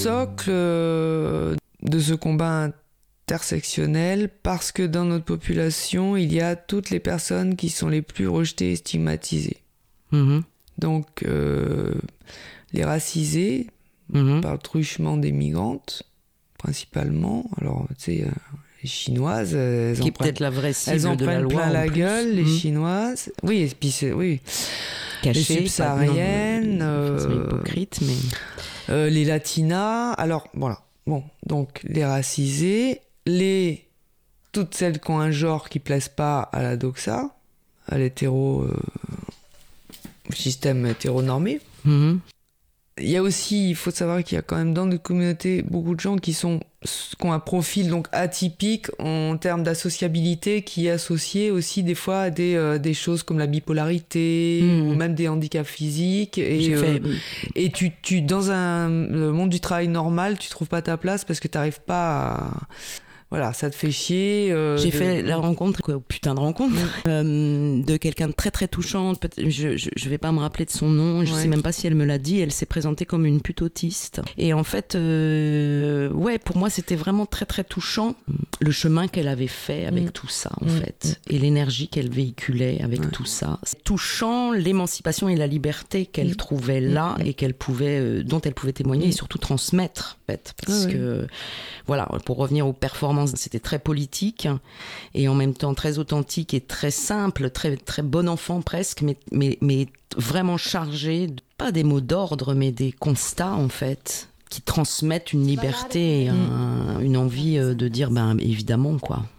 socle de ce combat intersectionnel, parce que dans notre population, il y a toutes les personnes qui sont les plus rejetées et stigmatisées. Donc, les racisés, par le truchement des migrantes, principalement. Alors, tu sais, les Chinoises, elles qui est peut-être la vraie cible de la loi. Elles en prennent plein la gueule, les Chinoises. Oui, et puis oui. Cachées, les subsahariennes. C'est hypocrite, mais... les latinas. Alors, voilà. Bon, donc, les racisés, toutes celles qui ont un genre qui ne plaisent pas à la doxa, à l'hétéro... système hétéronormé. Il y a aussi, il faut savoir qu'il y a quand même dans notre communauté beaucoup de gens qui ont un profil donc atypique en termes d'associabilité, qui est associé aussi des fois à des choses comme la bipolarité ou même des handicaps physiques. Et tu dans le monde du travail normal, tu trouves pas ta place parce que tu n'arrives pas à... Voilà, ça te fait chier. J'ai fait la rencontre, putain de rencontre, de quelqu'un de très très touchante. Je vais pas me rappeler de son nom, je sais même pas si elle me l'a dit. Elle s'est présentée comme une pute autiste. Et en fait, pour moi, c'était vraiment très très touchant le chemin qu'elle avait fait avec tout ça, en fait, et l'énergie qu'elle véhiculait avec tout ça. C'est touchant l'émancipation et la liberté qu'elle trouvait là et dont elle pouvait témoigner et surtout transmettre, en fait, parce que voilà, pour revenir aux performances, c'était très politique et en même temps très authentique et très simple, très, très bon enfant presque, mais vraiment chargé, pas des mots d'ordre, mais des constats en fait, qui transmettent une liberté et une envie de dire, ben évidemment quoi.